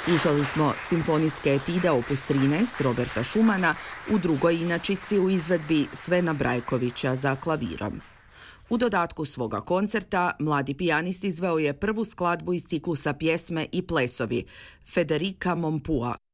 Slušali smo simfonijske etide opus 13 Roberta Schumana u drugoj inačici u izvedbi Svena Brajkovića za klavirom. U dodatku svoga koncerta mladi pijanist izveo je prvu skladbu iz ciklusa Pjesme i plesovi Federica Mompua,